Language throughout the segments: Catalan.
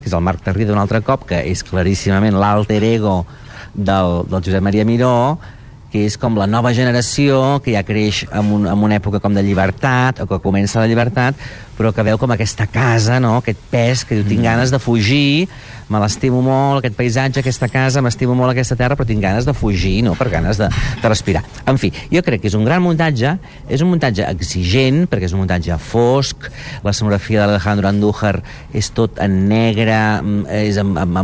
que és el Marc Tarrida un altre cop, que és claríssimament l'alter ego del Josep Maria Miró, que és com la nova generació que ja creix en una època com de llibertat, o que comença la llibertat, però que veu com aquesta casa, no? Aquest pes, que diu, tinc ganes de fugir, me l'estimo molt, aquest paisatge, aquesta casa, m'estimo molt aquesta terra, però tinc ganes de fugir, no? Per ganes de respirar. En fi, jo crec que és un gran muntatge, és un muntatge exigent, perquè és un muntatge fosc, la escenografia de l'Alejandro Andújar és tot en negre, és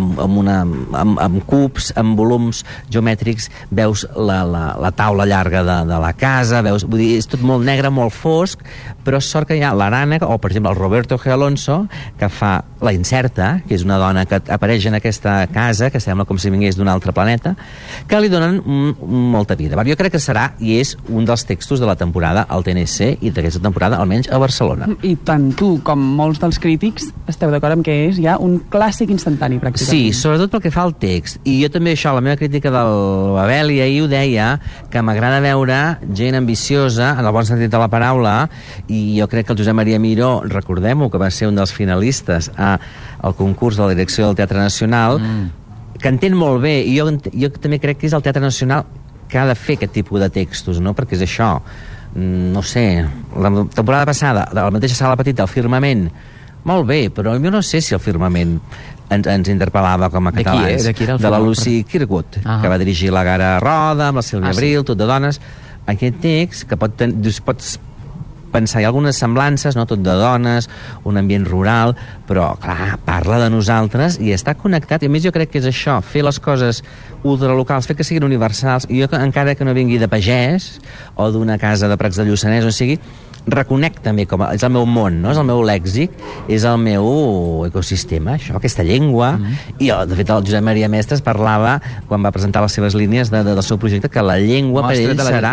amb cubs, amb volums geomètrics, veus la taula llarga de la casa, veus, vull dir, és tot molt negre, molt fosc, però sort que hi ha l'Arana, o per exemple el Roberto G. Alonso, que fa la Incerta, que és una dona que apareix en aquesta casa, que sembla com si vingués d'un altre planeta, que li donen molta vida. Jo crec que serà, i és un dels textos de la temporada al TNC i d'aquesta temporada, almenys a Barcelona. I tant tu com molts dels crítics esteu d'acord amb que és ja un clàssic instantani, pràcticament. Sí, sobretot pel que fa al text. I jo també això, la meva crítica del Babel, i ahir ho deia, que m'agrada veure gent ambiciosa, en el bon sentit de la paraula, i jo crec que el Josep Maria Miró, recordem-ho, que va ser un dels finalistes al concurs de la direcció del Teatre Nacional, que entén molt bé, i jo també crec que és el Teatre Nacional que ha de fer aquest tipus de textos, no? Perquè és això, no sé, la temporada passada, de la mateixa sala petita, el Firmament, molt bé, però jo no sé si el Firmament ens interpel·lava com a catalans. De la Lucy Kirkwood, que va dirigir La Gara Roda, amb la Sílvia Abril, tot de dones. Aquest text, que pots pensar, hi ha algunes semblances, no? Tot de dones, un ambient rural, però, clar, parla de nosaltres i està connectat, i a més jo crec que és això, fer les coses ultralocals, fer que siguin universals, i jo, encara que no vingui de pagès o d'una casa de Prats de Lluçanès, o sigui, reconec també com és el meu món, no? És el meu lèxic, és el meu ecosistema, això, aquesta llengua, i de fet el Josep Maria Mestres parlava, quan va presentar les seves línies del seu projecte, que la llengua per ell serà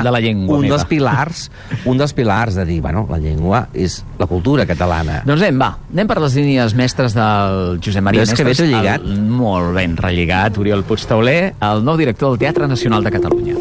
un dels pilars de dir, bueno, la llengua és la cultura catalana. Doncs anem per les línies mestres del Josep Maria Mestres. Que lligat. Molt ben relligat, Oriol Puigtauler, el nou director del Teatre Nacional de Catalunya.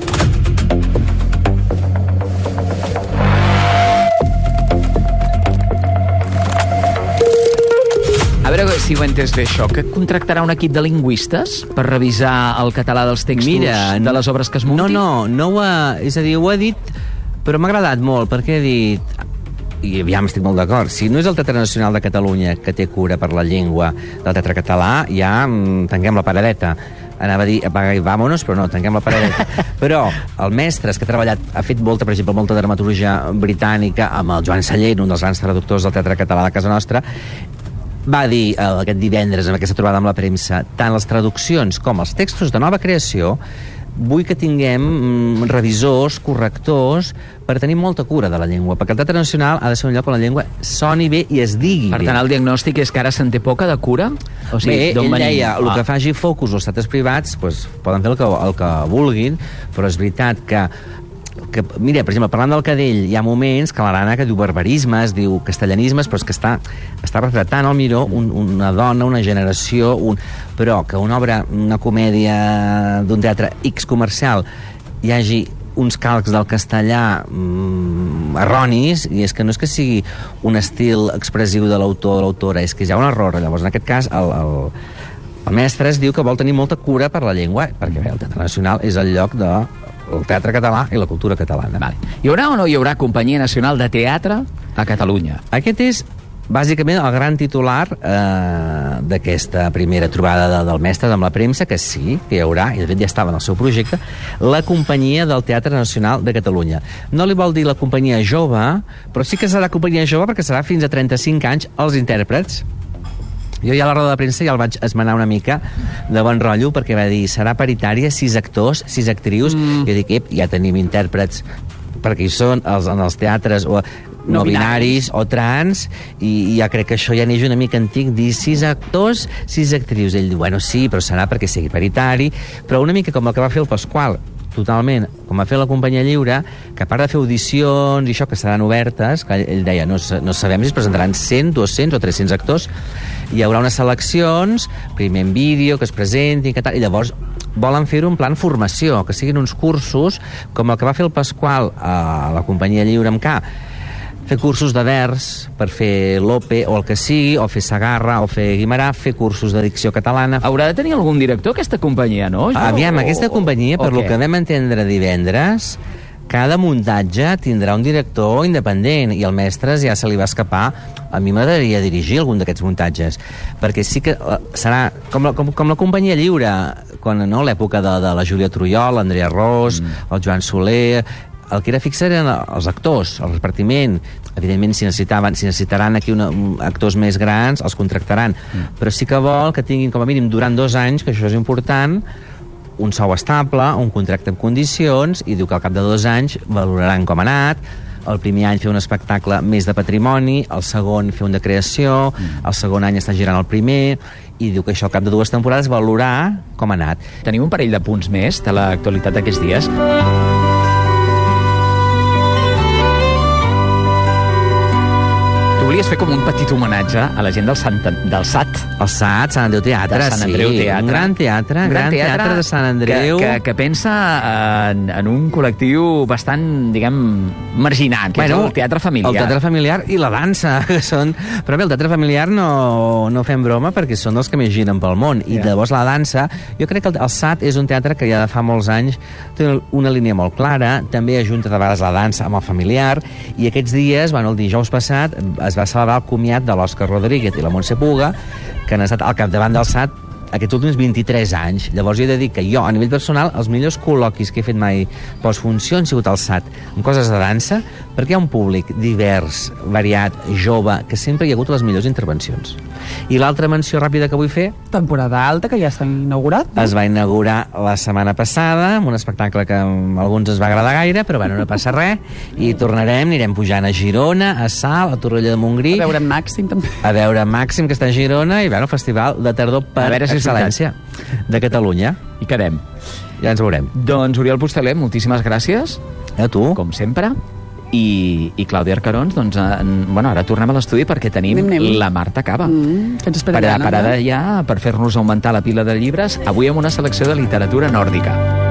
A veure si ho he entès bé, això, que contractarà un equip de lingüistes per revisar el català dels textos de les obres que es muntin? No ho ha... És a dir, ho ha dit, però m'ha agradat molt, perquè he dit... I ja m'estic molt d'acord, si no és el Teatre Nacional de Catalunya que té cura per la llengua del teatre català, ja tanquem la paradeta. Anava a dir apaga i vámonos, però no, tanquem la paradeta. Però el Mestres, que ha fet molta, per exemple, molta dramaturgia britànica, amb el Joan Sallent, un dels grans traductors del teatre català de casa nostra, va dir aquest divendres en aquesta trobada amb la premsa, tant les traduccions com els textos de nova creació, vull que tinguem revisors, correctors, per tenir molta cura de la llengua, perquè el Teatre Nacional ha de ser un lloc on la llengua soni bé i es digui bé. Per tant, el diagnòstic és que ara se'n té poca de cura? O sigui, bé, ell deia, el que faci focus als teatres privats, doncs, poden fer el que vulguin, però és veritat que mira, per exemple, parlant del Cadell, hi ha moments que l'Arana que diu barbarismes, diu castellanismes, però és que està retratant al Miró una dona, una generació, però que una obra, una comèdia d'un teatre X comercial hi hagi uns calcs del castellà erronis, i és que no és que sigui un estil expressiu de l'autor o de l'autora, és que hi ha un error. Llavors, en aquest cas, el Mestres diu que vol tenir molta cura per la llengua, perquè bé, el Teatre Nacional és el lloc del teatre català i la cultura catalana. Vale. Hi haurà o no hi haurà Companyia Nacional de Teatre a Catalunya? Aquest és bàsicament el gran titular d'aquesta primera trobada del Mestres amb la premsa, que sí, que hi haurà, i de fet ja estava en el seu projecte, la Companyia del Teatre Nacional de Catalunya. No li vol dir la companyia jove, però sí que serà companyia jove perquè serà fins a 35 anys els intèrprets. Jo ja a la roda de premsa ja el vaig esmenar una mica de bon rotllo, perquè va dir, serà paritària, 6 actors, 6 actrius, i jo dic, ja tenim intèrprets, perquè hi són en els teatres no binaris o trans, i ja crec que això ja neix una mica antic, dir 6 actors, 6 actrius. Ell diu, bueno, sí, però serà perquè sigui paritari, però una mica com el que va fer el Pasqual, totalment, com va fer la Companyia Lliure, que a part de fer audicions i això, que seran obertes, que ell deia, no sabem si es presentaran 100, 200 o 300 actors, hi haurà unes seleccions, primer en vídeo, que es presentin, i llavors volen fer-ho en plan formació, que siguin uns cursos, com el que va fer el Pasqual a la Companyia Lliure amb K, fer cursos de vers per fer Lope o el que sigui, o fer Sagarra o fer Guimarà, fer cursos de dicció catalana. Haurà de tenir algun director aquesta companyia, no? Aviam, aquesta companyia, per lo que vam entendre divendres, cada muntatge tindrà un director independent i el Mestres ja se li va escapar. A mi m'agradaria dirigir algun d'aquests muntatges, perquè sí que serà com la companyia lliure, quan l'època de la Júlia Trujol, l'Andrea Ros, el Joan Soler. El que era fix eren els actors, el repartiment. Evidentment, si necessitaran aquí actors més grans, els contractaran. Però sí que vol que tinguin, com a mínim, durant 2 anys, que això és important, un sou estable, un contracte en condicions, i diu que al cap de 2 anys valoraran com ha anat. El primer any fer un espectacle més de patrimoni, el segon fer un de creació, el segon any està girant el primer, i diu que això al cap de 2 temporades valorar com ha anat. Tenim un parell de punts més de l'actualitat d'aquests dies. Tu volies fer com un petit homenatge a la gent del SAT. El SAT, Sant Andreu Teatre, de Sant Andreu Teatre. Un gran teatre de Sant Andreu. Que pensa en un col·lectiu bastant, diguem, marginat, que és el teatre familiar. El teatre familiar i la dansa, que són... Però bé, el teatre familiar no fem broma perquè són els que més giren pel món. I llavors la dansa... Jo crec que el SAT és un teatre que ja de fa molts anys té una línia molt clara, també ajunta de vegades la dansa amb el familiar, i aquests dies, el dijous passat, es va celebrar el comiat de l'Òscar Rodríguez i la Montse Puga, que han estat al capdavant del SAT aquests últims 23 anys. Llavors jo he de dir que jo, a nivell personal, els millors col·loquis que he fet mai postfunció han sigut al SAT, amb coses de dansa, perquè hi ha un públic divers, variat, jove, que sempre hi ha hagut les millors intervencions. I l'altra menció ràpida que vull fer... Temporada alta, que ja està inaugurat. No? Es va inaugurar la setmana passada, amb un espectacle que a alguns ens va agradar gaire, però no passa res, i tornarem, anirem pujant a Girona, a Salt, a Torroella de Montgrí... A veure en Màxim, també. A veure en Màxim, que està a Girona, i el festival de tardor per excel·lència de Catalunya. I quedem. Ja ens veurem. Doncs, Oriol Pusteler, moltíssimes gràcies. A tu. Com sempre. I Clàudia Arcarons, doncs, ara tornem a l'estudi perquè tenim la Marta Cava. Que ens espera parada ja per fer-nos augmentar la pila de llibres, avui amb una selecció de literatura nòrdica.